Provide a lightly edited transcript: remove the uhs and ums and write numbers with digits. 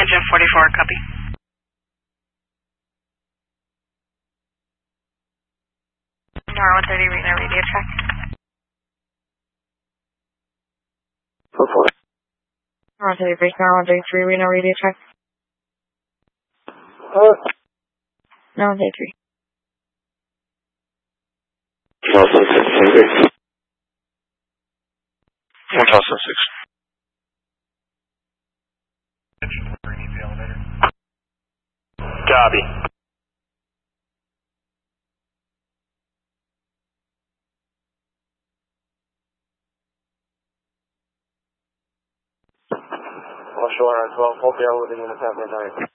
Jeff 44, copy. Tower 130, Reno, radio check. 44. Tower 130, base Tower 133, Reno, radio check. No, 133. Delta 6. Hotel 6. Copy. Offshore on 12, hold the holding in the 7 9.